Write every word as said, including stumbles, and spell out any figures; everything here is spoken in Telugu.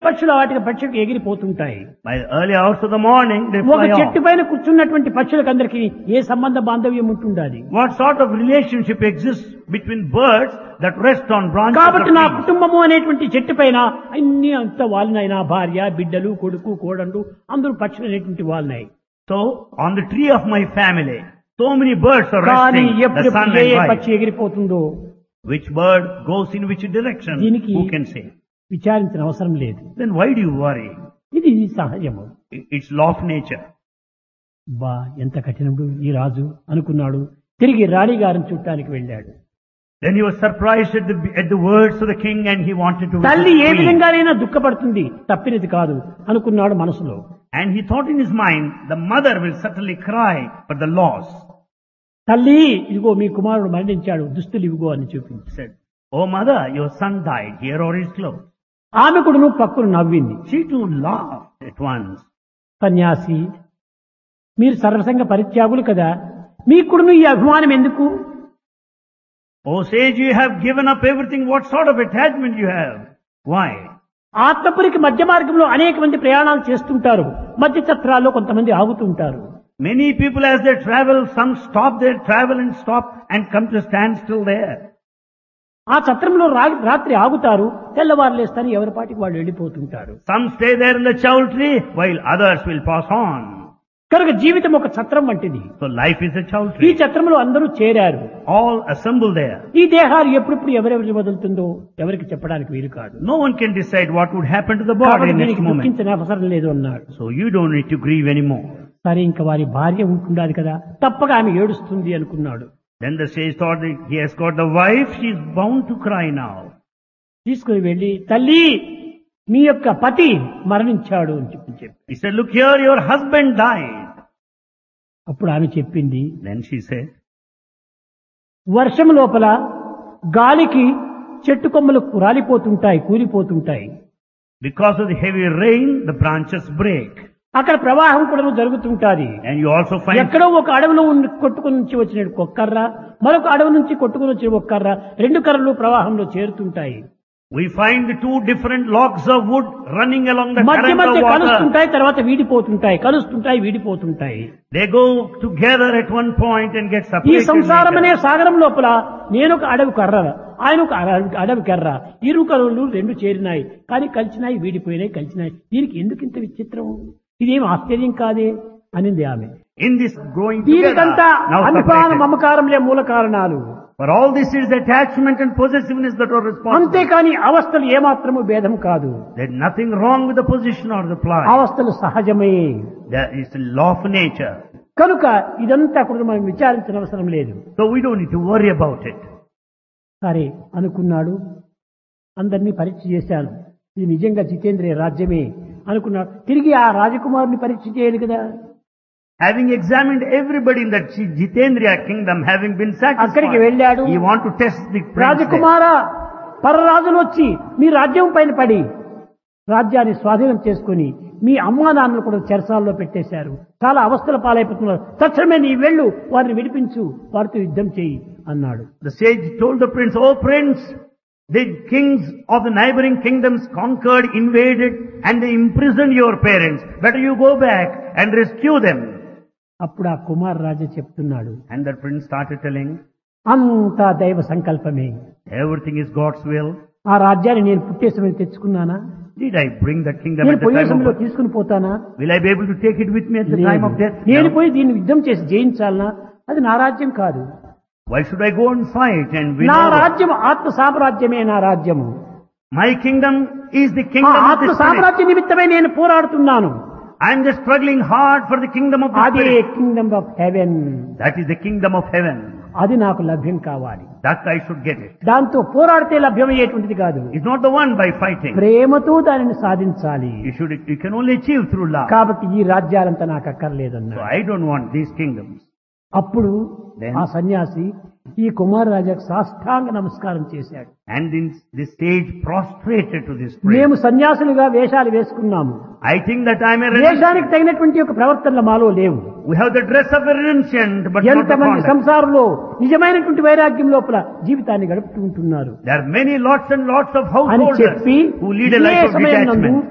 పక్షులు వాటికి పక్షులకు ఎగిరిపోతుంటాయి. By the early hours of the morning, they ఒక fly చెట్టు off. పైన కూర్చున్నటువంటి పక్షులకందరికీ ఏ సంబంధ బాంధవ్యం ఉంటుండాలి? What sort of relationship exists between birds that rest on branches of కాబట్టి నా trees? కుటుంబము అనేటువంటి చెట్టు పైన అన్ని అంత వాళ్ళనాయి. నా భార్య, బిడ్డలు, కొడుకు, కోడళ్ళు అందరూ పక్షులు అనేటువంటి వాళ్ళనాయి. So, on the tree of my family, so many birds are కానీ resting, the ఎప్పుడు sun ఏ and wife. పక్షి ఎగిరిపోతుందో Which bird goes in which direction? దీనికి Who can say? విచారించిన అవసరం లేదు. Then why do you worry? ఇది సహజము. It's law of nature. బా ఎంత కఠినముడు ఈ రాజు అనుకున్నాడు. తిరిగి రాణి గారిని చూడటానికి వెళ్ళాడు. Then he was surprised at the, at the words of the king and he wanted to visit తల్లి the ఏ queen. విధంగానైనా దుఃఖపడుతుంది, తప్పినది కాదు అనుకున్నాడు మనసులో. And he thought in his mind, the mother will certainly cry for the loss. తల్లి ఇదిగో మీ కుమారుడు మరణించాడు, దుస్తులు ఇవిగో అని చూపించి He said, "Oh mother, your son died. Here are his clothes." ఆమె కూడా పక్కును నవ్వింది. She too laughed at once. సన్యాసి, మీరు సర్వసంగ పరిత్యాగులు కదా, మీకుడును ఈ అభిమానం ఎందుకు? Oh sage, you have given up everything. What sort of attachment you have? Why? ఆత్మపురికి మధ్య మార్గంలో అనేక మంది ప్రయాణాలు చేస్తుంటారు. మధ్య చత్రాల్లో కొంతమంది ఆగుతుంటారు. Many people as they travel, some stop their travel and stop and come to stand still there. ఆ చత్రంలో రా- రాత్రి ఆగుతారు, తెల్లవారు లేస్తారు, ఎవరి పాటికి వాళ్ళు వెళ్ళిపోతుంటారు. Some stay there in the chow tree while others will pass on. కనుక జీవితం ఒక చత్రం వంటిది. So life is a chow ఈ tree. చత్రంలో అందరూ చేరారు. All assemble there. ఈ దేహాలు ఎప్పుడెప్పుడు ఎవరెవరి వదులుతుందో ఎవరికి చెప్పడానికి వీలు కాదు. No one can decide what would happen to the body కాబట్టి next దీనికి moment. దుఃఖించిన అవసరం లేదు అన్నాడు. So you don't need to grieve anymore. సరే ఇంకా వారి భార్య ఉంటుండాలి కదా, తప్పగా ఆమె ఏడుస్తుంది అనుకున్నాడు. Then the sage thought that he has got the wife, she is bound to cry now. తీసుకుని వెళ్ళి, తల్లి మీ యొక్క పతి మరణించాడు అని చెప్పి చెప్పి He said, "Look here, your husband died." అప్పుడు ఆమె చెప్పింది, Then she said, వర్షం లోపల గాలికి చెట్టు కొమ్మలు రాలిపోతుంటాయి, కూలిపోతుంటాయి. because of the heavy rain, the branches break. అక్కడ ప్రవాహం కూడా జరుగుతుంటాది. And you also find ఎక్కడో ఒక అడవిలో ఉండి కొట్టుకుని నుంచి వచ్చిన ఒక కర్ర, మరొక అడవి నుంచి కొట్టుకుని వచ్చిన ఒక కర్ర, రెండు కర్రలు ప్రవాహంలో చేరుతుంటాయి. we find the two different logs of wood running along the మధ్య current మధ్య of water. కలుస్తుంటాయి, తర్వాత వీడిపోతుంటాయి, కలుస్తుంటాయి, వీడిపోతుంటాయి. They go together at one point and get ఈ separated సంసారం అనే later. సాగరం లోపల నేను ఒక అడవి కర్ర, ఆయన ఒక అడవి- అడవి కర్ర, ఇరు కర్రలు రెండు చేరినాయి, కానీ కలిసినాయి, వీడిపోయినాయి, కలిసినాయి. దీనికి ఎందుకు ఇంత విచిత్రం? ఇదేం ఆశ్చర్యం కాదే అనింది ఆమె. In this growing దీనికంతా together, now అభిమాన separated. మమకారంలే మూల కారణాలు. For all this is attachment and possessiveness that are responsible. అంతేకాని అవస్థలు ఏమాత్రము భేదం కాదు. There's nothing wrong with the position or the plight. అవస్థలు సహజమే. There is a law of nature. కనుక ఇదంతా కూడా మనం విచారించిన అవసరం లేదు. So we don't need to worry about it. సరే అనుకున్నాడు. అందరినీ పరీక్ష చేశాను, ఇది నిజంగా జితేంద్రియ రాజ్యమే అనుకున్నాడు. తిరిగి ఆ రాజకుమారుని పరీక్ష చేయాలి కదా. Having examined everybody in that Jitendriya kingdom, having been అక్కడికి satisfied, వెళ్ళాడు. he want to test the prince there. Rajakumara, పరరాజులు వచ్చి మీ రాజ్యం పైన పడి రాజ్యాన్ని స్వాధీనం చేసుకుని మీ అమ్మా నాన్నలు కూడా చెరసాల్లో పెట్టేశారు, చాలా అవస్థల పాలైపోతున్నారు, తక్షణమే నీ వెళ్ళు, వారిని విడిపించు, వారితో యుద్ధం చేయి అన్నాడు. The sage told the prince, "Oh prince, the kings of the neighboring kingdoms conquered, invaded, and they imprisoned your parents. Better you go back and rescue them." అప్పుడు ఆ కుమార్ రాజా చెప్తున్నాడు, And the prince started telling, అంతా దైవ సంకల్పమే. everything is God's will. ఆ రాజ్యాన్ని నేను పుట్టే సమయం తెచ్చుకున్నానా? Did I bring the kingdom నేను at the పోయే time సమయంలో of... తీసుకుని పోతానా? Will I be able to take it with me at the time of death? నేను No. పోయి దీన్ని యుద్ధం చేసి జయించాలనా? అది నా రాజ్యం కాదు. Why should I go and fight and win నా over? రాజ్యం ఆత్మ సామ్రాజ్యమే నా రాజ్యము. My kingdom is the ఆ kingdom of ఆత్మ the spirit. సామ్రాజ్య నిమిత్తమై నేను పోరాడుతున్నాను. I am just struggling hard for the kingdom of the అదే spirit. Kingdom of haven. That is the kingdom of heaven. అది నాకు లభ్యం కావాలి. That I should get it. దాంతో పోరాడితే లభ్యమయ్యేటువంటిది కాదు, It's not the one by fighting. ప్రేమతో దానిని సాధించాలి. You should, you can only achieve through love. కాబట్టి ఈ రాజ్యాలంతా నాకు So అక్కర్లేదన్నా. I don't want these kingdoms. అప్పుడు Then- ఆ సన్యాసి ఈ కుమార్ రాజాకు సాష్టాంగ నమస్కారం చేశాడు. And then the sage prostrated to this మేము prince. సన్యాసులుగా వేషాలు వేసుకున్నాము, I think that I am a renunciant. వేషానికి తగినటువంటి ఒక ప్రవర్తనలు మాలో లేవు. We have the dress of a renunciant, but not the ఎంతమంది conduct. సంసారంలో నిజమైనటువంటి వైరాగ్యం లోపల జీవితాన్ని గడుపుతూ ఉంటున్నారు There are many lots and lots of అని householders చెప్పి who lead a ఇదే life of సమయం నందు detachment.